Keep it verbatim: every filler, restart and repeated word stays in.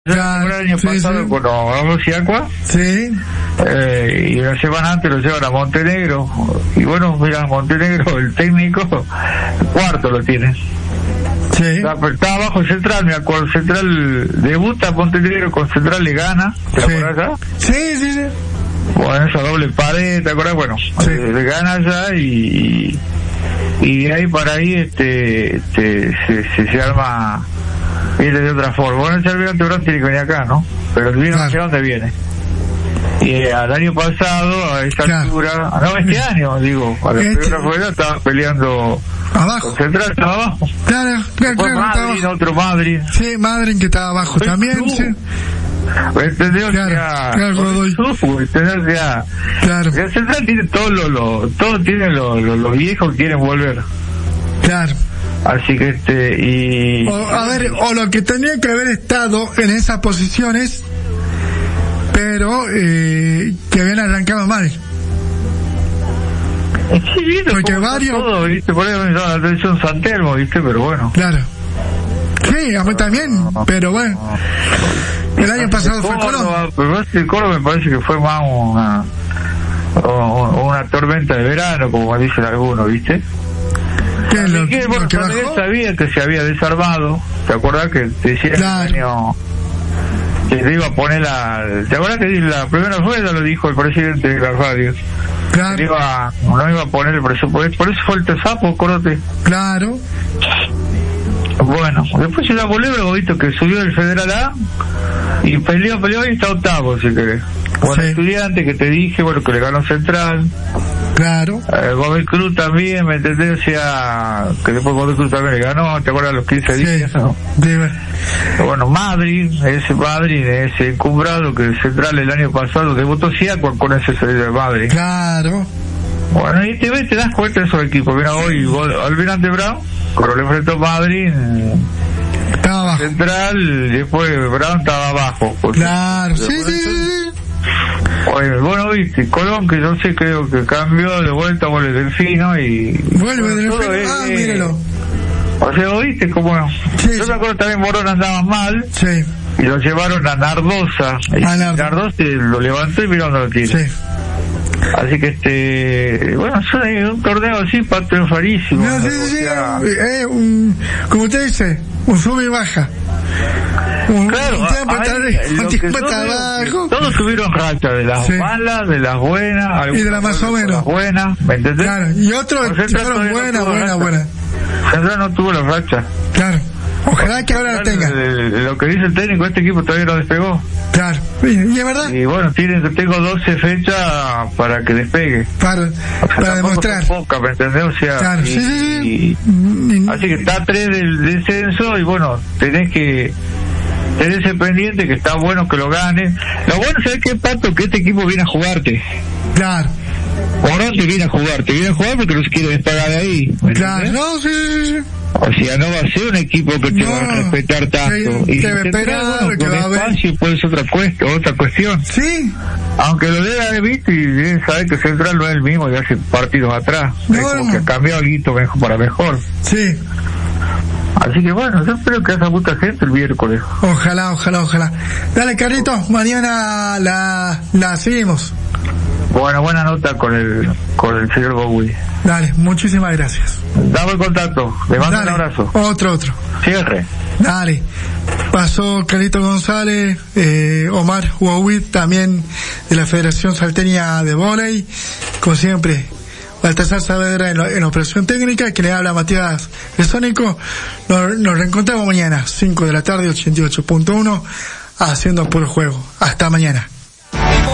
Claro, el año sí, pasado sí. Con Vamos y Aqua. Sí. Eh, y una semana antes lo llevan a Montenegro. Y bueno, mira, Montenegro, el técnico, cuarto lo tiene. Sí. Está, está abajo Central, me acuerdo. Central debuta Montenegro con Central, le gana. ¿Te sí. acuerdas ya? Sí, sí, sí. Bueno, esa doble pared, ¿te acuerdas? Bueno, sí. eh, le gana ya y. Y de ahí para ahí este, este se, se, se arma. Viene de otra forma. Bueno, el Almirante Brown tiene que venir acá, ¿no? Pero el vino no sé dónde viene. Y eh, al año pasado, a esta claro. altura, no, este año, digo, a la este... primera fuera estaba peleando abajo. Con Central, estaba abajo. Claro, claro, Fue claro. Madrid, Estaba... otro Madrid. Sí, Madrid que estaba abajo Soy también, tú. sí. ¿Entendés? Claro, sea, claro, Godoy. ¿entendés? O sea, claro. El Central tiene todo lo, lo todo tiene lo, lo, los viejos que quieren volver. Claro. Así que este, y... O, a ver, o lo que tenía que haber estado en esas posiciones, pero eh, que habían arrancado mal. Sí, ¿viste? Porque varios... Todo, ¿viste? Por eso me llama la atención San Telmo, ¿viste? Pero bueno. Claro. Sí, a mí también, pero bueno. El año pasado fue Córdoba. Pero el Córdoba me parece que fue más una, una tormenta de verano, como dicen algunos, ¿viste? ¿Qué es lo, que, bueno, lo que él bajó? sabía que se había desarmado. ¿Te acuerdas que te decía claro. el año que te iba a poner la... ¿Te acuerdas que la primera rueda lo dijo el presidente de la radio? Claro. Que iba, no iba a poner el presupuesto. Por eso fue el tesapo, corote. Claro. Bueno, después llegó Bolívar, visto que subió del Federal A y peleó, peleó y está octavo, si querés. Bueno, sí. Estudiante que te dije, bueno, que le ganó Central. Claro. Eh, Gómez Cruz también, ¿me entendés? O sea, que después Gómez Cruz también le ganó, ¿te acuerdas los quince sí. días? ¿No? Bueno, Madrid, ese Madrid, ese encumbrado que Central el año pasado debutó Siaco con ese de Madrid. Claro. Bueno, y te ves, te das cuenta de esos equipos. Mira, hoy Almirante Brown, cuando le enfrentó Madrid, estaba abajo. Central, después Brown estaba abajo. Claro, sí, sí, sí. Oye, bueno, viste, Colón, que yo sé, creo que cambió de vuelta, vuelve Delfino y... Vuelve Delfino, es, ah, míralo. O sea, ¿viste cómo? Sí, yo me acuerdo también Morón andaba mal. Sí. Y lo llevaron a Nardosa. Y a Nardosa. Nardosa lo levantó y mirá dónde lo tiene. Sí. Así que este, bueno, es un torneo así para triunfarísimo. No, sí, sí, sí, eh, un, como usted dice, un sube y baja. Un, claro, un tiempo está arriba, un tiempo está abajo. Todos tuvieron racha, de las sí. malas, de las buenas, y de las más o menos. Las buenas, ¿me entendés? Claro, y otros fueron buenas, buenas, buenas. Central no tuvo la racha. Claro. Ojalá que ahora la tenga. Lo que dice el técnico, este equipo todavía no despegó. Claro, y es verdad. Y bueno, tienen, tengo doce fechas para que despegue. Para, o sea, para demostrar. Poca, ¿me entendés? O sea, claro, y, sí, sí, sí. Y, así que está a tres del descenso y bueno, tenés que tenés ese pendiente que está bueno que lo gane. Lo bueno es que Pato, que este equipo viene a jugarte. Claro. Morón te viene a jugar, te viene a jugar porque no se quiere despegar de ahí. Claro, no, sí, sí, sí. O sea, no va a ser un equipo que te no, va a respetar tanto. Que, y que esperar, bueno, que con va a espacio ver. puede ser otra, cuest otra cuestión. Sí. Aunque lo debe haber visto y deben saber que Central no es el mismo de hace partidos atrás. No, es como no. que ha cambiado algo mejor para mejor. Sí. Así que bueno, yo espero que haya mucha gente el miércoles. Ojalá, ojalá, ojalá. Dale, Carlitos, mañana la, la seguimos. Bueno, buena nota con el con el señor Bowie. Dale, muchísimas gracias. Dame el contacto, le mando Dale, un abrazo. Otro, otro. Cierre. Dale. Pasó Carlitos González, eh, Omar Huawit, también de la Federación Salteña de Vóley. Como siempre, Baltasar Saavedra en, la, en la operación técnica, que le habla Matías Besónico. Nos, nos reencontramos mañana, cinco de la tarde, ochenta y ocho punto uno, haciendo por juego. Hasta mañana.